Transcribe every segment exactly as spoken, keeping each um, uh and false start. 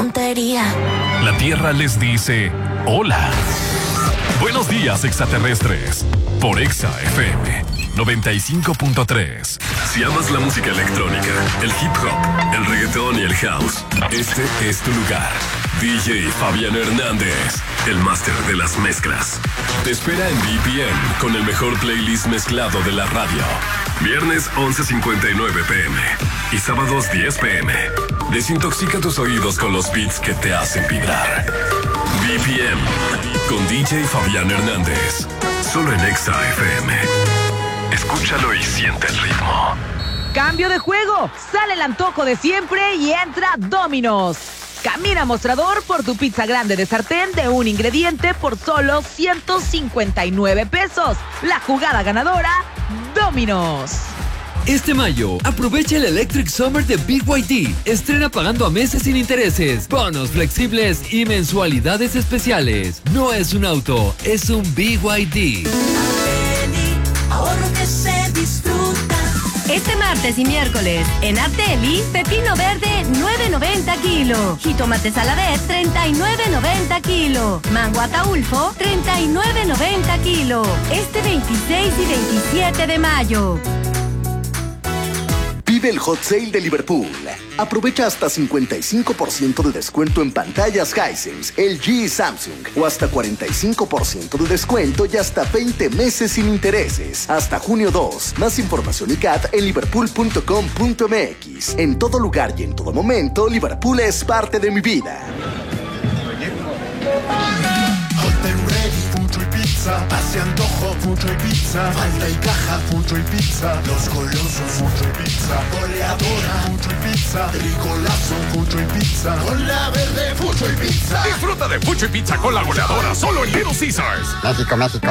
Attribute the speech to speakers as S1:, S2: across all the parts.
S1: tontería.
S2: La Tierra les dice hola. Buenos días, extraterrestres. Por Exa F M noventa y cinco punto tres. Si amas la música electrónica, el hip hop, el reggaetón y el house, este es tu lugar. D J Fabián Hernández, el máster de las mezclas. Te espera en B P M con el mejor playlist mezclado de la radio. Viernes once cincuenta y nueve pm y sábados diez pm. Desintoxica tus oídos con los beats que te hacen vibrar. B P M con D J Fabián Hernández. Solo en Exa F M. Escúchalo y siente el ritmo.
S3: Cambio de juego. Sale el antojo de siempre y entra Domino's. Camina a mostrador por tu pizza grande de sartén de un ingrediente por solo ciento cincuenta y nueve pesos. La jugada ganadora, Domino's.
S4: Este mayo, aprovecha el Electric Summer de B Y D. Estrena pagando a meses sin intereses, bonos flexibles y mensualidades especiales. No es un auto, es un B Y D.
S1: Ahorro que se disfruta.
S5: Este martes y miércoles, en Arteli, pepino verde, nueve noventa kilo. Jitomate Saladet, treinta y nueve noventa kilo. Mango Ataulfo, treinta y nueve noventa kilo. Este veintiséis y veintisiete de mayo.
S6: Vive el Hot Sale de Liverpool. Aprovecha hasta cincuenta y cinco por ciento de descuento en pantallas Hisense, L G y Samsung. O hasta cuarenta y cinco por ciento de descuento y hasta veinte meses sin intereses. Hasta junio dos. Más información y C A T en liverpool punto com punto m x. En todo lugar y en todo momento, Liverpool es parte de mi vida.
S7: Funcho y pizza, hace antojo, Funcho y pizza, falta y caja, Funcho y pizza, los golosos, Funcho y pizza, goleadora, Funcho y pizza, el golazo, Funcho y pizza, con la verde, Funcho y pizza.
S2: Disfruta de Funcho y Pizza con la goleadora, solo en Little Caesars.
S8: México, México.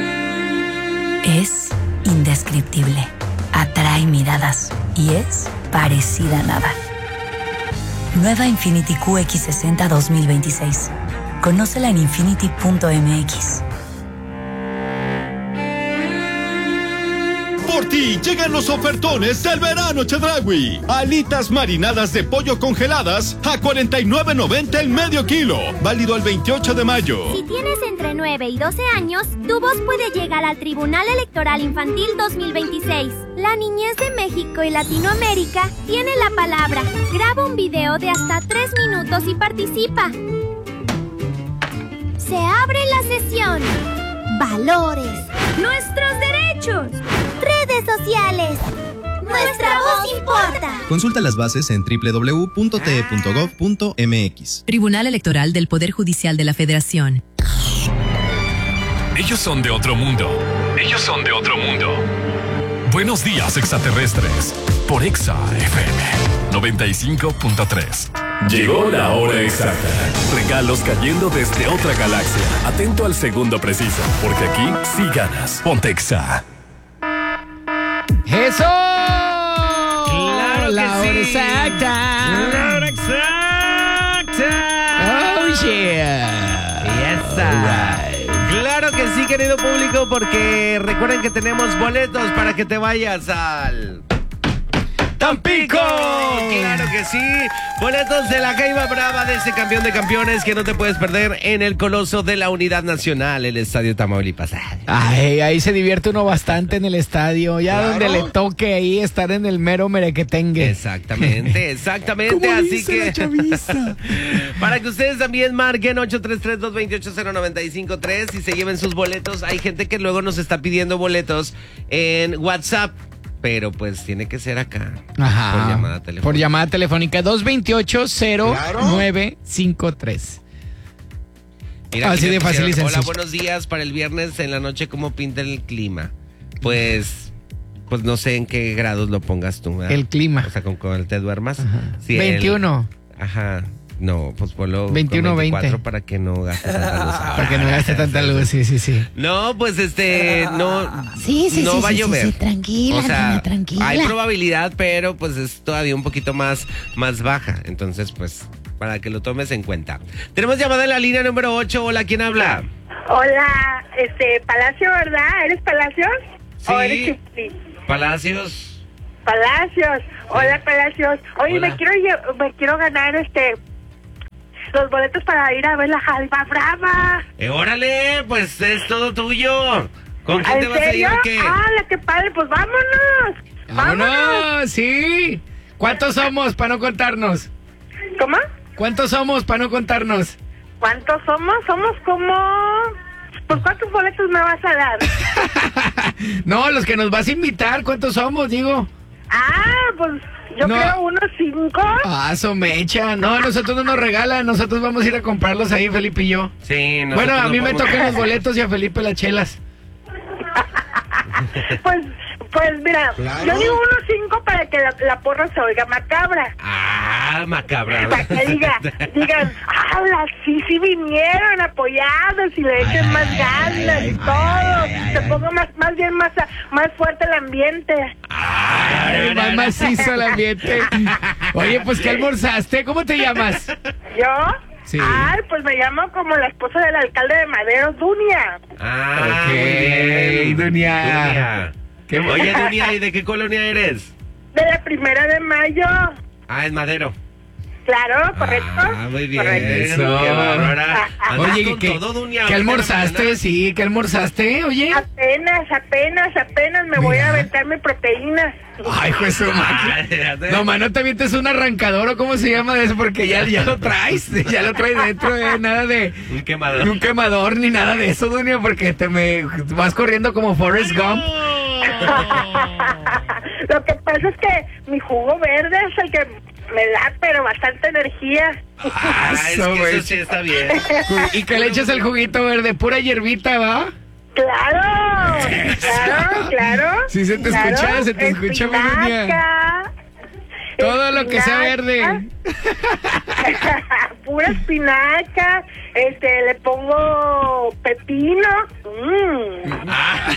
S9: Es indescriptible, atrae miradas y es parecida a nada. Nueva Infiniti Q X sesenta dos mil veintiséis. Conócela en infinity punto m x.
S10: Por ti llegan los ofertones del verano Chedraui. Alitas marinadas de pollo congeladas a cuarenta y nueve noventa el medio kilo. Válido el veintiocho de mayo.
S11: Si tienes entre nueve y doce años, tu voz puede llegar al Tribunal Electoral Infantil dos mil veintiséis. La niñez de México y Latinoamérica tiene la palabra. Graba un video de hasta tres minutos y participa. Se abre la sesión. Valores. Nuestros derechos. Redes sociales. Nuestra voz importa.
S12: Consulta las bases en doble u doble u doble u punto t e punto gov punto m x.
S9: Tribunal Electoral del Poder Judicial de la Federación.
S2: Ellos son de otro mundo. Ellos son de otro mundo. Buenos días, extraterrestres. Por Exa F M noventa y cinco punto tres. Llegó la hora exacta. Regalos cayendo desde otra galaxia. Atento al segundo preciso, porque aquí sí ganas. Ponte Exa.
S13: ¡Eso!
S14: ¡Claro
S13: la
S14: que
S13: hora
S14: sí!
S13: exacta!
S14: ¡La hora exacta!
S13: ¡Oh, yeah!
S14: Y esa. Claro que sí, querido público, porque recuerden que tenemos boletos para que te vayas al Tampico. Claro que sí. Boletos de la Jaiba Brava, de ese campeón de campeones que no te puedes perder en el Coloso de la Unidad Nacional, el Estadio Tamaulipas.
S13: Ay, ahí se divierte uno bastante en el estadio, ya
S14: Claro.
S13: donde le toque ahí estar en el mero merequetengue.
S14: Exactamente, exactamente. Así que para que ustedes también marquen ocho tres tres, dos dos ocho, cero nueve cinco tres y se lleven sus boletos. Hay gente que luego nos está pidiendo boletos en WhatsApp, pero pues tiene que ser acá.
S13: Ajá.
S14: Por llamada telefónica.
S13: Por llamada telefónica dos dos ocho, cero nueve cinco tres.
S14: Mira,
S13: Así
S14: aquí
S13: de
S14: me
S13: fácil y
S14: pusieron,
S13: sencillo.
S14: hola, buenos días. Para el viernes en la noche, ¿cómo pinta el clima? Pues, pues no sé en qué grados lo pongas tú, ¿verdad?
S13: El clima.
S14: O sea, con cuál te duermas.
S13: Ajá.
S14: Sí, el-
S13: veintiuno.
S14: Ajá. No, pues ponlo
S13: veintiuno,
S14: con veinticuatro
S13: veinte.
S14: para que no gastes tanta luz.
S13: Para que no gaste tanta luz, sí, sí, sí.
S14: No, pues este, no,
S15: Sí, sí,
S14: no
S15: sí,
S14: va
S15: sí,
S14: a llover.
S15: sí, sí, tranquila,
S14: o sea,
S15: niña, tranquila.
S14: hay probabilidad, pero pues es todavía un poquito más, más baja. Entonces, pues, para que lo tomes en cuenta. Tenemos llamada en la línea número ocho. Hola, ¿quién habla?
S16: Hola, este, Palacio, ¿verdad? ¿Eres Palacios?
S14: Sí.
S16: ¿O eres Chifli?
S14: Palacios.
S16: Palacios. Hola, Palacios. Oye,
S14: Hola.
S16: me quiero lle- me quiero ganar este los boletos para ir a ver la Jaiba Brava.
S14: Eh, órale, pues es todo tuyo. ¿Con quién te vas a ir o qué?
S16: ¡Ah, qué padre! Pues vámonos.
S13: ¡Vámonos! ¡Vámonos! Sí. ¿Cuántos somos para no contarnos?
S16: ¿Cómo?
S13: ¿Cuántos somos para no contarnos?
S16: ¿Cuántos somos? Somos como... ¿Por cuántos boletos me vas a dar?
S13: No, los que nos vas a invitar, ¿cuántos somos, digo?
S16: Ah, pues yo
S13: no.
S16: creo unos cinco.
S13: Ah, somecha. No, nosotros no nos regalan, nosotros vamos a ir a comprarlos ahí, Felipe y yo.
S14: Sí,
S13: bueno, a
S14: no
S13: mí me
S14: podemos...
S13: tocan los boletos y a Felipe las chelas.
S16: Pues, pues mira,
S14: claro.
S16: Yo digo unos cinco para que la, la porra se oiga macabra.
S14: Ah, macabra.
S16: Para que diga, digan, ah, sí, sí vinieron apoyados y le echen más ganas y todo. Se ponga más, más bien más, más fuerte el ambiente.
S13: Ay, más macizo el ambiente. Oye, pues, ¿qué almorzaste? ¿Cómo te llamas?
S16: ¿Yo?
S13: Sí.
S16: Ay, pues me llamo como la esposa del alcalde de Madero, Dunia.
S14: Ah,
S13: ok,
S14: bien.
S13: Dunia.
S14: Dunia.
S13: ¿Qué...
S14: Oye, Dunia, ¿y de qué colonia eres?
S16: De la primera de mayo.
S14: Ah, en Madero.
S16: Claro, correcto.
S14: Ah, muy bien.
S13: Eso.
S14: Qué bárbara.
S13: Oye, ¿qué,
S14: todo, Dunia,
S13: ¿qué almorzaste? Sí, ¿qué almorzaste? Oye.
S16: Apenas, apenas, apenas me Mira. voy a aventar mi proteína.
S13: Ay, pues no, man, no te avientes un arrancador o cómo se llama eso, porque ya, ya lo traes, ya lo traes dentro, eh, nada de
S14: un quemador.
S13: Un quemador ni nada de eso, Dunia, porque te me vas corriendo como Forrest Gump.
S16: Lo que pasa es que mi jugo verde es el que me da, pero bastante energía.
S14: Ah, eso, es que eso sí está bien.
S13: ¿Y que le echas el juguito verde? Pura hierbita, ¿va?
S16: Claro, claro, claro.
S13: Sí, se te
S16: claro,
S13: escucha, se te escucha, mi Dunia. Todo lo que sea verde.
S16: Pura espinaca, este, le pongo pepino. Mm.
S14: Ah.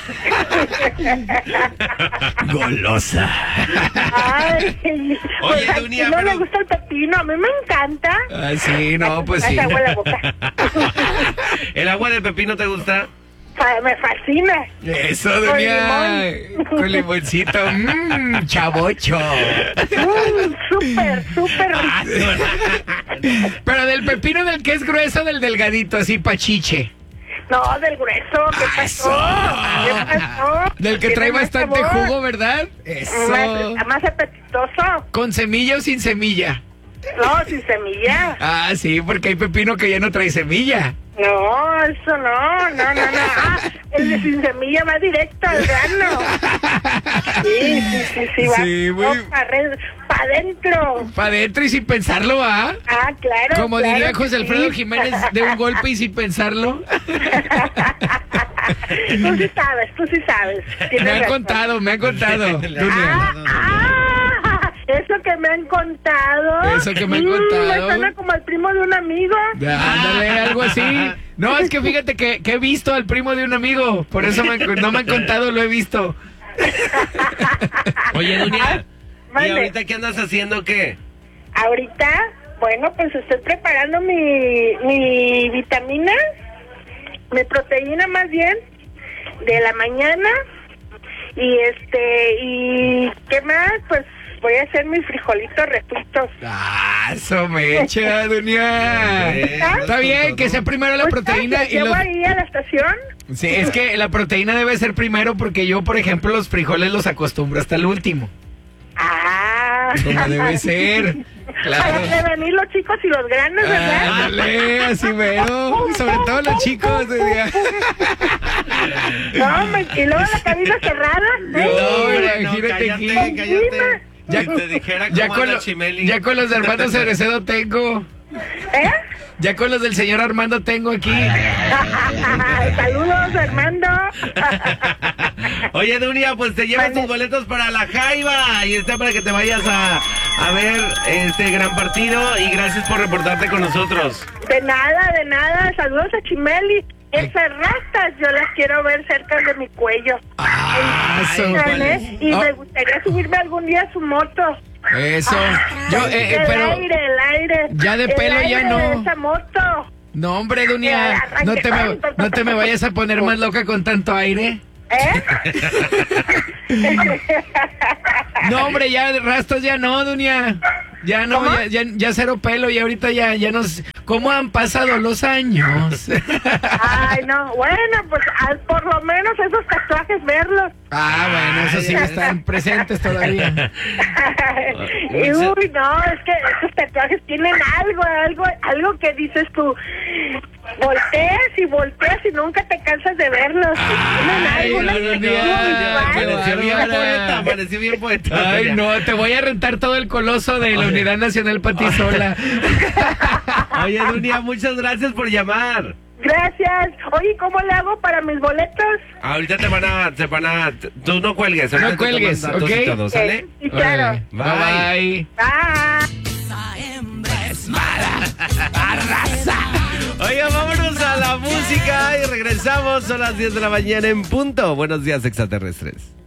S13: Golosa.
S16: Ay,
S14: oye,
S16: pues,
S14: Dunia,
S16: no
S14: pero...
S16: le gusta el pepino, a mí me encanta.
S13: Ah, sí, no, pues sí.
S16: Agua en la boca.
S14: ¿El agua de pepino te gusta?
S16: Me fascina.
S13: Eso, Dunia. Con, con limoncito. Mmm, chavocho.
S16: Mmm, súper, súper rico.
S13: Pero del pepino del que es grueso, del delgadito, así pachiche.
S16: No, del grueso. ¿Qué pasó? ¿Qué pasó?
S13: Del que trae bastante sabor? Jugo, ¿verdad? Eso.
S16: Más, más apetitoso.
S13: ¿Con semilla o sin semilla?
S16: No, sin semilla.
S13: Ah, sí, porque hay pepino que ya no trae semilla.
S16: No, eso no, no, no, no. Ah, el de sin semilla va directo al grano. Sí, sí, sí, sí, va
S13: sí, muy...
S16: para adentro.
S13: Para adentro y sin pensarlo, ¿ah?
S16: Ah, claro.
S13: Como
S16: claro
S13: diría José Alfredo
S16: sí.
S13: Jiménez, de un golpe y sin pensarlo.
S16: Tú sí sabes, tú sí sabes.
S13: Me han
S16: razón.
S13: contado, me han contado.
S16: Ah, ah, eso que me han contado.
S13: Eso que me han
S16: mm,
S13: contado.
S16: Me suena como el primo de un amigo.
S13: Ándale, algo así. No, es que fíjate que, que he visto al primo de un amigo. Por eso me, no me han contado, lo he visto.
S14: Oye, Dunia,
S16: Mande.
S14: ¿y ahorita qué andas haciendo qué?
S16: Ahorita, bueno, pues estoy preparando mi, mi vitamina, mi proteína más bien, de la mañana. Y este, y ¿qué más? Pues voy a hacer mis frijolitos refritos.
S13: Ah, eso me echa, Dunia. Está bien, que sea primero la proteína.
S16: ¿Llevo
S13: los...
S16: ahí a la estación?
S13: Sí, es que la proteína debe ser primero porque yo, por ejemplo, los frijoles los acostumbro hasta el último.
S16: Ah.
S13: Como debe ser. Claro.
S16: Para prevenir los chicos y los grandes, ¿verdad?
S13: Ándale, así veo. Sobre todo los chicos.
S16: No, me, y luego la cabina cerrada.
S13: No,
S16: ¿eh?
S13: imagínate
S14: no,
S13: aquí.
S14: cállate, cállate.
S13: Ya,
S14: te dijera
S13: ya,
S14: cómo
S13: con
S14: anda
S13: lo,
S14: Chimeli.
S13: ya con los de Armando Cerecedo tengo.
S16: ¿Eh?
S13: Ya con los del señor Armando tengo aquí.
S16: Saludos, Armando.
S14: Oye, Dunia, pues te llevas tus boletos para la Jaiba y está para que te vayas a, a ver este gran partido y gracias por reportarte con nosotros.
S16: De nada, de nada. Saludos a Chimeli. Esas rastas yo las quiero ver cerca de mi cuello.
S13: Ah, eso,
S16: ¿eh? Y
S13: oh.
S16: me gustaría subirme algún día a su moto.
S13: Eso. Yo, eh,
S16: el
S13: pero
S16: aire, el aire.
S13: Ya de pelo
S16: el aire
S13: ya no.
S16: De esa moto.
S13: No, hombre, Dunia, no te me, no te me vayas a poner más loca con tanto aire.
S16: ¿Eh?
S13: No, hombre, ya rastas ya no, Dunia. Ya no, ya, ya, ya cero pelo y ahorita ya, ya nos... ¿Cómo han pasado los años?
S16: Ay, no, bueno, pues al- por lo menos esos tatuajes verlos.
S13: Ah, bueno, eso sí, están presentes todavía.
S16: Y uy, no, es que esos tatuajes tienen algo, algo, algo que dices tú. Volteas y volteas y nunca te cansas de verlos. Tienen algo, una
S14: Pareció bien poeta, pareció bien poeta.
S13: Ay, no, te voy a rentar todo el coloso de la Unidad Nacional para ti sola.
S14: Oye, Dunia, muchas gracias por llamar.
S16: Gracias. Oye, ¿cómo le hago para mis boletos?
S14: Ahorita te van a, te van a, tú no cuelgues, ahorita
S13: No
S14: te toman
S13: cuelgues,
S14: datos
S13: ¿ok?
S14: y todo, ¿sale?
S16: Sí, claro.
S14: Bye.
S13: Bye.
S16: Bye.
S14: Oiga, vámonos a la música y regresamos. Son las diez de la mañana en punto. Buenos días, extraterrestres.